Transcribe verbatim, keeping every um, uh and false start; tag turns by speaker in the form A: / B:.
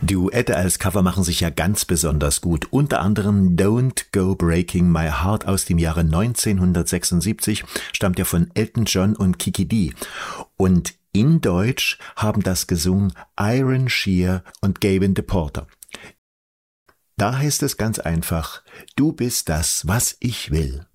A: Duette als Cover machen sich ja ganz besonders gut. Unter anderem Don't Go Breaking My Heart aus dem Jahre neunzehnhundertsechsundsiebzig stammt ja von Elton John und Kiki Dee. Und in Deutsch haben das gesungen Iron Shear und Gavin DePorter. Da heißt es ganz einfach: Du bist das, was ich will.